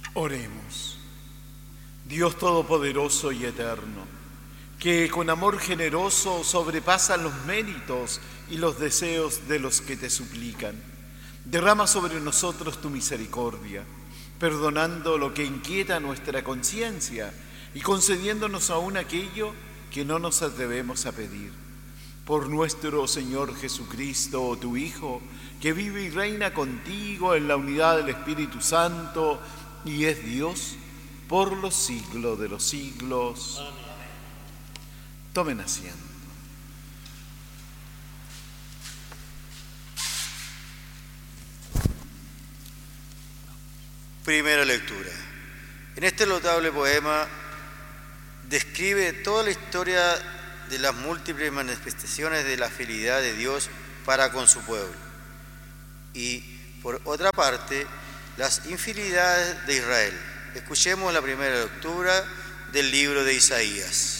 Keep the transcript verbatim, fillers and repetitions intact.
Oremos. Dios Todopoderoso y Eterno, que con amor generoso sobrepasan los méritos y los deseos de los que te suplican, derrama sobre nosotros tu misericordia, perdonando lo que inquieta nuestra conciencia y concediéndonos aún aquello que no nos atrevemos a pedir. Por nuestro Señor Jesucristo, tu Hijo, que vive y reina contigo en la unidad del Espíritu Santo y es Dios por los siglos de los siglos. Amén. Tomen asiento. Primera lectura. En este notable poema describe toda la historia de las múltiples manifestaciones de la fidelidad de Dios para con su pueblo. Y, por otra parte, las infidelidades de Israel. Escuchemos la primera lectura del libro de Isaías.